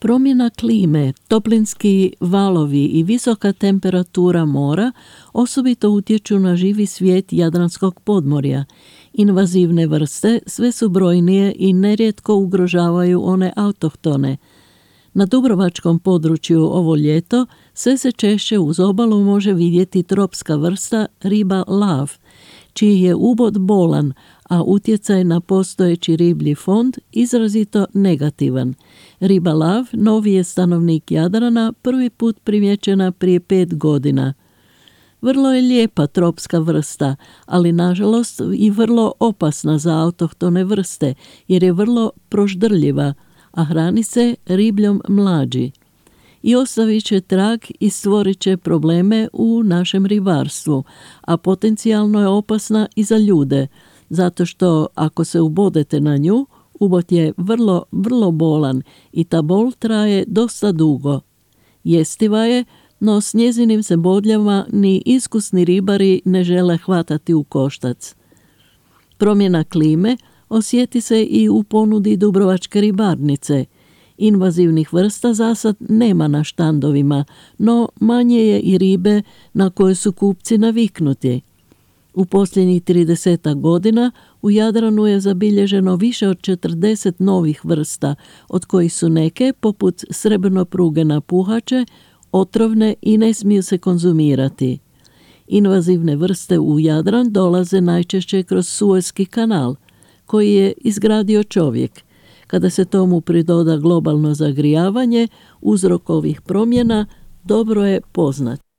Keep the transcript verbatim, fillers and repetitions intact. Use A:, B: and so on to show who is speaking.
A: Promjena klime, toplinski valovi i visoka temperatura mora osobito utječu na živi svijet Jadranskog podmorja. Invazivne vrste sve su brojnije i nerijetko ugrožavaju one autohtone. Na dubrovačkom području ovo ljeto sve se češće uz obalu može vidjeti tropska vrsta riba lav, čiji je ubod bolan, a utjecaj na postojeći riblji fond izrazito negativan. Riba lav, novi je stanovnik Jadrana, prvi put primjećena prije pet godina. Vrlo je lijepa tropska vrsta, ali nažalost i vrlo opasna za autohtone vrste, jer je vrlo proždrljiva, a hrani se ribljom mlađi. I ostavit će trag i stvorit će probleme u našem ribarstvu, a potencijalno je opasna i za ljude, zato što ako se ubodete na nju, ubod je vrlo, vrlo bolan i ta bol traje dosta dugo. Jestiva je, no s njezinim se bodljama ni iskusni ribari ne žele hvatati u koštac. Promjena klime osjeti se i u ponudi dubrovačke ribarnice. Invazivnih vrsta zasad nema na štandovima, no manje je i ribe na koje su kupci naviknuti. U posljednjih tridesetak godina u Jadranu je zabilježeno više od četrdeset novih vrsta, od kojih su neke, poput srebrnopruge napuhače, otrovne i ne smiju se konzumirati. Invazivne vrste u Jadran dolaze najčešće kroz Suezki kanal, koji je izgradio čovjek. Kada se tomu pridoda globalno zagrijavanje, uzrok ovih promjena dobro je poznat.